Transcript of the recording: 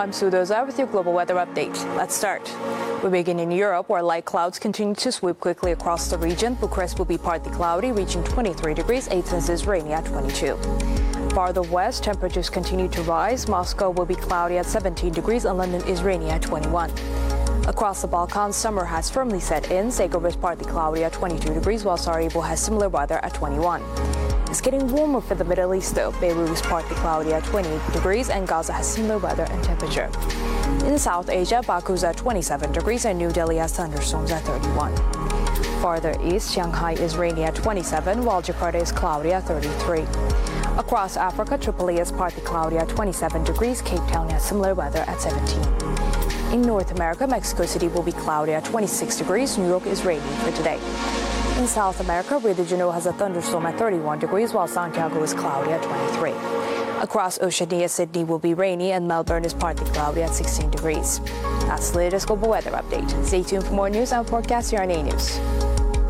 I'm Sudoza with your global weather update. Let's start. We begin in Europe, where light clouds continue to sweep quickly across the region. Bucharest will be partly cloudy, reaching 23 degrees. Athens is rainy at 22. Farther west, temperatures continue to rise. Moscow will be cloudy at 17 degrees, and London is rainy at 21. Across the Balkans, summer has firmly set in. Zagreb is partly cloudy at 22 degrees, while Sarajevo has similar weather at 21. It's getting warmer for the Middle East, though. Beirut is partly cloudy at 28 degrees, and Gaza has similar weather and temperature. In South Asia, Baku's at 27 degrees, and New Delhi has thunderstorms at 31. Farther east, Shanghai is rainy at 27, while Jakarta is cloudy at 33. Across Africa, Tripoli is partly cloudy at 27 degrees. Cape Town has similar weather at 17. In North America, Mexico City will be cloudy at 26 degrees. New York is rainy for today. In South America, Rio de Janeiro has a thunderstorm at 31 degrees, while Santiago is cloudy at 23. Across Oceania, Sydney will be rainy, and Melbourne is partly cloudy at 16 degrees. That's the latest global weather update. Stay tuned for more news and forecasts here on A News.